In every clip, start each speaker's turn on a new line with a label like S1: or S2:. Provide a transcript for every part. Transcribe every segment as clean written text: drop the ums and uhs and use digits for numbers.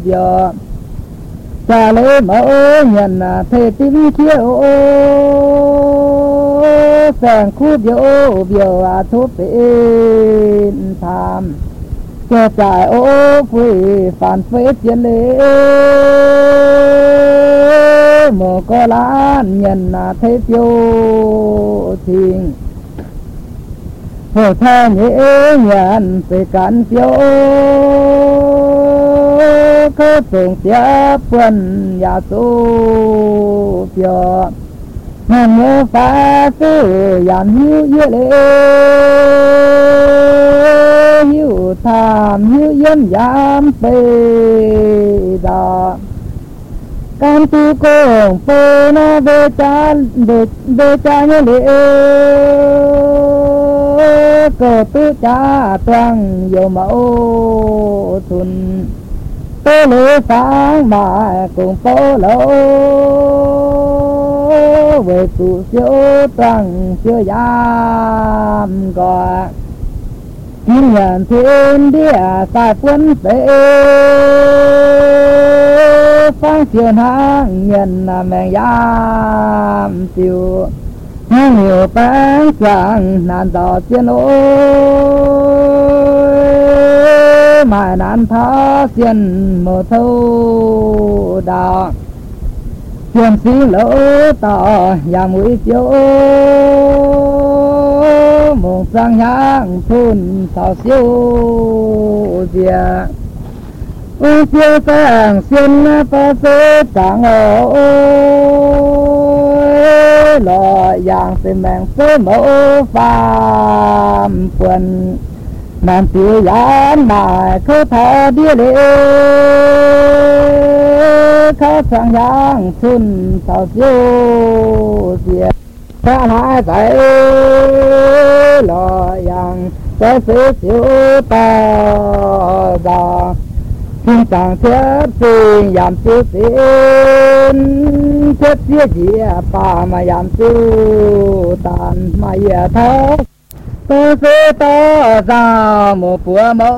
S1: giờ cha lấy mẫu nhận thề tím chiếu sang khu biểu biểu thuốc bên tham cho trải ô quỷ phản phế chiến lễ một có lan nhận thế tiêu thiền hồ tha nhễ nhận về cán phiếu cơ tổng tiếp quân nhà số phiếu ngàn nhớ phá sư dàn hiu dễ lễ hiu tham hiu yên giam bê đà can tu công phê na về cha nhớ lễ cơ tư cha toàn dầu mẫu thuần tô lễ sáng mà cùng phố lỗ về tụ siêu toàn siêu giam gọi kim nhận thiên địa sai quân tế phán truyền hàng nhân mèn giam siêu hàng nhiều bán chẳng nạn tỏ chiến ôi mãi nạn thó xuyên một thâu đỏ chuyện xí lỗ tỏ và mũi chiếu một sang nhang thun sao siêu dìa ôi chiếu sang xuyên phá xế chẳng ôi lò dạng xì mẹng xế mẫu phàm quần nàng tiêu gián bài khâu thọ đĩa lễ khâu sang giang xuân sao siêu diệt ra hai tay lò yang sẽ siêu to già xin chẳng thiết xin giảm siêu xin thiết chia chia pa mà giảm siêu tàn mà ye thấu tôi sẽ to ra một bữa mẫu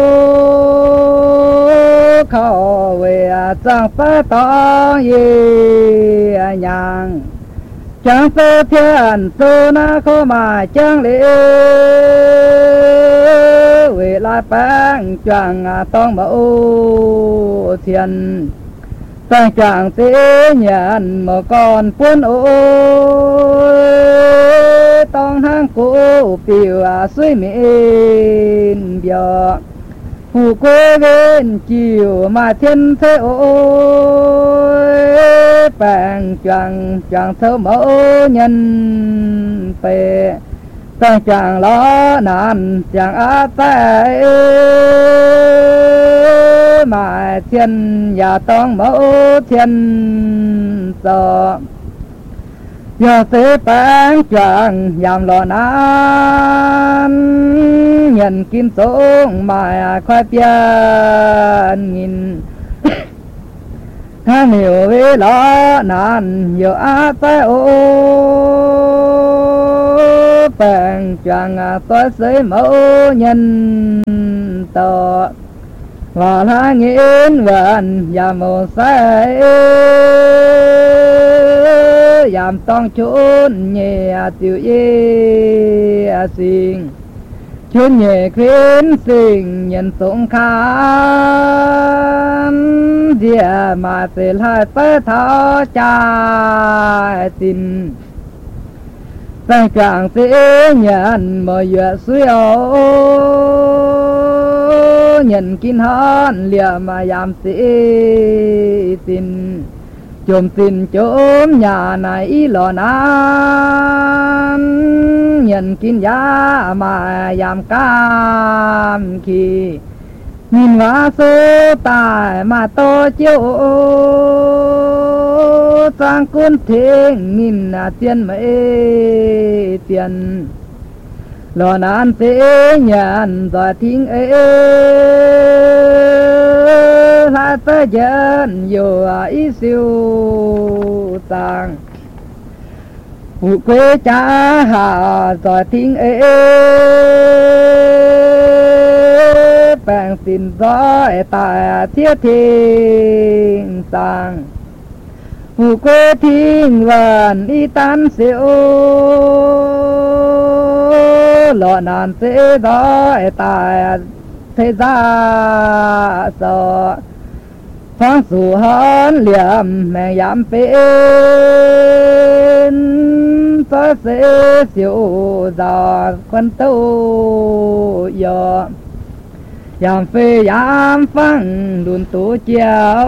S1: khẩu về chẳng phải to gì nhàng chẳng phải thiên số na khó mà chẳng lẽ về lại bán chẳng tông mẫu thiên ta chẳng sẽ nhận một con quân ôi tông hang cổ biểu suy miền bờ phù quê bên chiều mà thiên thế ôi bàng chẳng chẳng thơ mẫu nhân về ta chẳng lo nạn chẳng á tay mà thiên nhà tông mẫu thiên sợ giờ sẽ bán chẳng giảm lo nan nhận kim sống mà khoai pian nghìn hàng nhiều với lo nan nhiều á tay ô bán chẳng tôi sẽ mẫu nhân tờ và la nghiến vần và một say giảm tông chốn nhẹ tiểu ye xin chốn nhẹ khiến sinh nhân sống khán địa mà sẽ lại phải tháo cha tin ta chẳng sẽ nhận mọi việc suy ấu nhận kín hơn liệu mà giảm sĩ tin chôm tin chôm nhà này lò nan nhận kín giá mà giảm cam khi nhìn hóa số tài mà to chiếu sang cuốn thiên nghìn tiền mấy tiền lò nan sẽ nhận rồiทิ้งlại tới dân dù ý siêu tàng phụ quê cha hà rồiทิ้ง phèn xin gió tại thiết thiên sang hù quê thiên vần y tan siêu lọ nàn sẽ gió tại thế gia sợ phán sủ hán liệm mẹ dám bên phá sẽ siêu già quân tâu giờ yam phê yam phăng đun tố chiao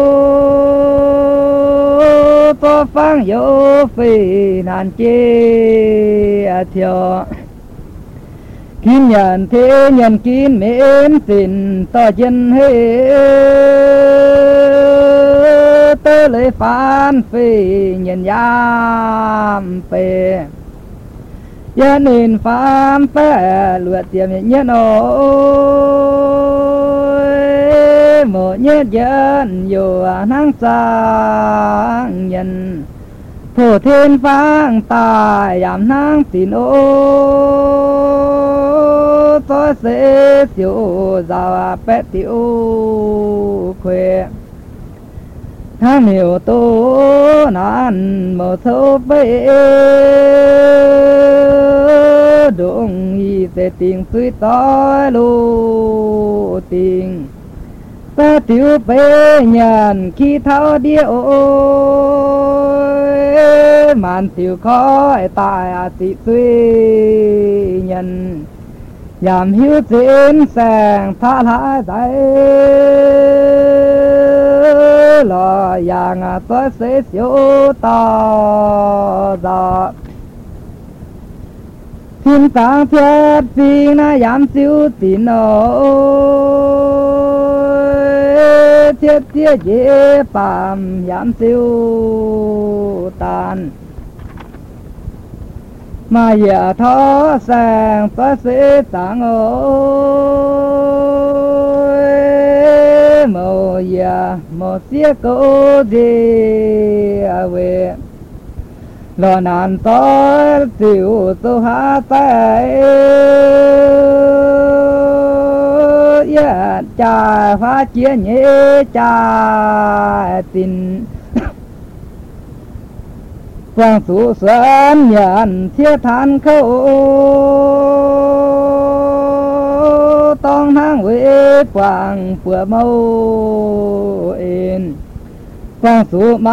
S1: có phăng yo phê nàn chê thiyo kín nhận thế nhận kín mến xin to chân hê tớ lấy phán phê nhận yam phê gia nên phán phê luật tiệm nhận ôi một nhất dân dù nắng sáng nhân phổ thiên phang tài giảm nắng xin ô tôi sẽ siêu giàu bét tiểu khuê tháng nhiều tố nàn một số về đúng y sẽ tình suy tối lô tình ta tiểu bê nhận khi thao địa ôi màn tiểu khó tại thị suy nhân giảm hiếu diễn sàng tha lãi giải lò yang tôi sẽ siêu to giọt thiên tàng thiết phi na giảm siêu tín ôi thiết thiết dễ phạm giảm siêu tàn mà giờ thó sang phá sẽ tạng ôi màu giờ màu xía cô đi về lo nàn tối tiểu tu hạ tay ya cha phá chia nhé cha tin quang thủ xuân nhận thiết than khâu tông hang huế quang phở mâu in quang thủ